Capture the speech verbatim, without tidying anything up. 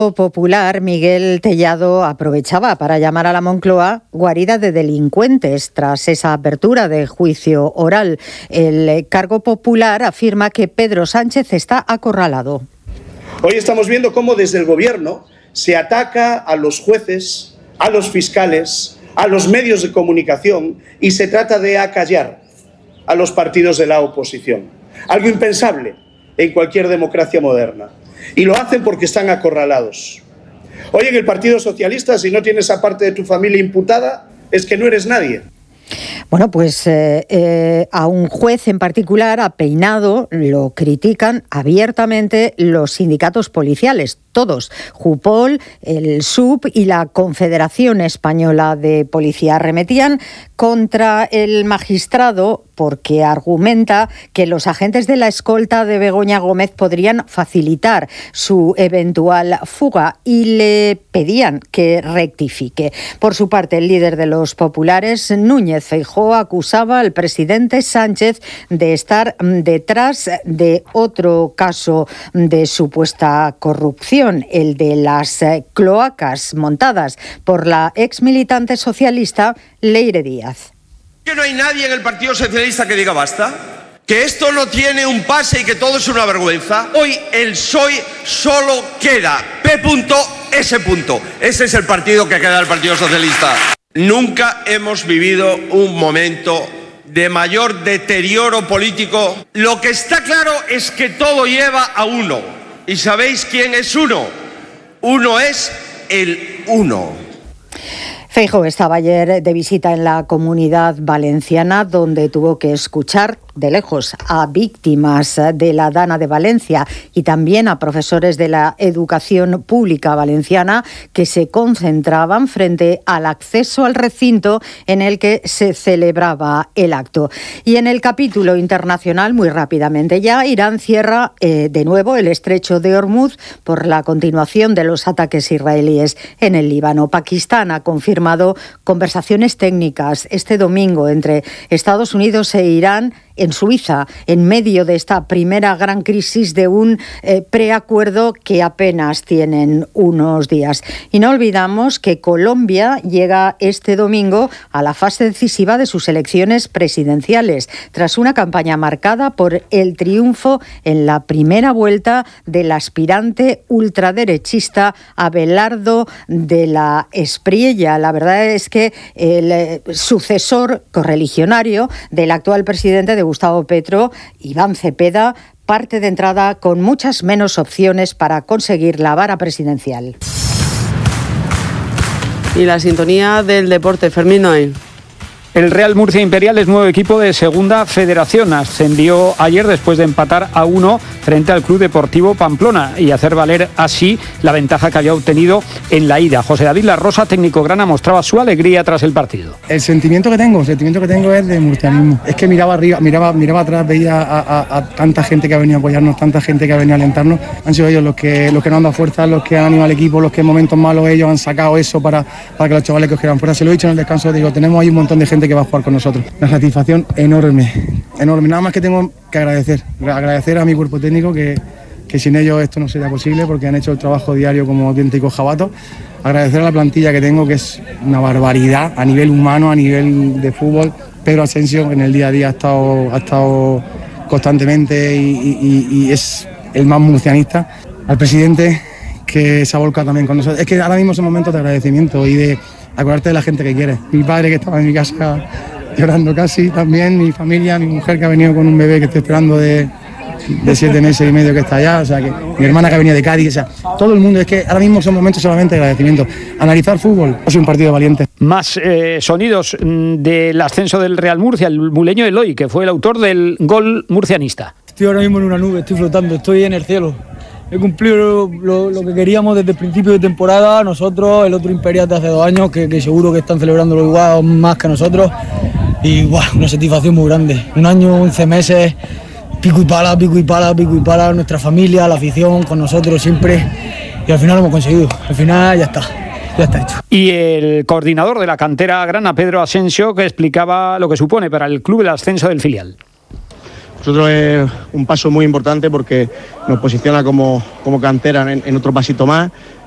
Popular, Miguel Tellado, aprovechaba para llamar a la Moncloa guarida de delincuentes tras esa apertura de juicio oral. El Cargo Popular afirma que Pedro Sánchez está acorralado. Hoy estamos viendo cómo desde el Gobierno se ataca a los jueces, a los fiscales, a los medios de comunicación y se trata de acallar a los partidos de la oposición. Algo impensable en cualquier democracia moderna. Y lo hacen porque están acorralados. Hoy en el Partido Socialista, si no tienes a parte de tu familia imputada, es que no eres nadie. Bueno, pues eh, eh, a un juez en particular, a Peinado, lo critican abiertamente los sindicatos policiales, todos, Jupol, el S U P y la Confederación Española de Policía. Arremetían contra el magistrado porque argumenta que los agentes de la escolta de Begoña Gómez podrían facilitar su eventual fuga y le pedían que rectifique. Por su parte, el líder de los populares, Núñez Feijóo, acusaba al presidente Sánchez de estar detrás de otro caso de supuesta corrupción, el de las cloacas montadas por la ex militante socialista Leire Díaz. ¿Que no hay nadie en el Partido Socialista que diga basta? ¿Que esto no tiene un pase y que todo es una vergüenza? Hoy el P S O E solo queda P S Ese es el partido que queda del Partido Socialista. Nunca hemos vivido un momento de mayor deterioro político. Lo que está claro es que todo lleva a uno. ¿Y sabéis quién es uno? Uno es el uno. Feijóo estaba ayer de visita en la Comunidad Valenciana, donde tuvo que escuchar de lejos a víctimas de la Dana de Valencia y también a profesores de la educación pública valenciana que se concentraban frente al acceso al recinto en el que se celebraba el acto. Y en el capítulo internacional, muy rápidamente ya, Irán cierra eh, de nuevo el estrecho de Hormuz por la continuación de los ataques israelíes en el Líbano. Pakistán ha confirmado conversaciones técnicas este domingo entre Estados Unidos e Irán en Suiza, en medio de esta primera gran crisis de un eh, preacuerdo que apenas tienen unos días. Y no olvidamos que Colombia llega este domingo a la fase decisiva de sus elecciones presidenciales, tras una campaña marcada por el triunfo en la primera vuelta del aspirante ultraderechista Abelardo de la Espriella. La verdad es que el eh, sucesor correligionario del actual presidente de Gustavo Petro, Iván Cepeda, parte de entrada con muchas menos opciones para conseguir la vara presidencial. Y la sintonía del deporte, Fermín Noel. El Real Murcia Imperial es nuevo equipo de Segunda Federación. Ascendió ayer después de empatar a uno frente al Club Deportivo Pamplona y hacer valer así la ventaja que había obtenido en la ida. José David La Rosa, técnico grana, mostraba su alegría tras el partido. El sentimiento que tengo, el sentimiento que tengo es de murcianismo. Es que miraba arriba, miraba, miraba atrás, veía a, a, a tanta gente que ha venido a apoyarnos, tanta gente que ha venido a alentarnos. Han sido ellos los que, los que nos han dado fuerza, los que han animado al equipo, los que en momentos malos ellos han sacado eso para, para que los chavales cogieran fuerza. Se lo he dicho en el descanso, digo, tenemos ahí un montón de gente que va a jugar con nosotros. Una satisfacción enorme, enorme. Nada más que tengo que agradecer, agradecer a mi cuerpo técnico que, que sin ellos esto no sería posible porque han hecho el trabajo diario como auténticos jabatos. Agradecer a la plantilla que tengo, que es una barbaridad a nivel humano, a nivel de fútbol. Pedro Asensio en el día a día ha estado, ha estado constantemente y, y, y es el más murcianista. Al presidente que se ha volcado también con nosotros. Es que ahora mismo son momentos de agradecimiento y de acordarte de la gente que quieres. Mi padre que estaba en mi casa llorando casi también, mi familia, mi mujer que ha venido con un bebé que estoy esperando de, de siete meses y medio que está allá, o sea que mi hermana que ha venido de Cádiz, o sea, todo el mundo, es que ahora mismo son momentos solamente de agradecimiento. Analizar fútbol, ha sido un partido valiente. Más eh, sonidos del ascenso del Real Murcia, el muleño Eloy, que fue el autor del gol murcianista. Estoy ahora mismo en una nube, estoy flotando, estoy en el cielo. He cumplido lo, lo, lo que queríamos desde el principio de temporada, nosotros, el otro Imperial de hace dos años, que, que seguro que están celebrándolo igual más que nosotros. Y wow, una satisfacción muy grande. Un año, once meses, pico y pala, pico y pala, pico y pala, nuestra familia, la afición, con nosotros siempre. Y al final lo hemos conseguido. Al final ya está. Ya está hecho. Y el coordinador de la cantera grana, Pedro Asensio, que explicaba lo que supone para el club el ascenso del filial. Nosotros es un paso muy importante porque nos posiciona como, como cantera en, en otro pasito más.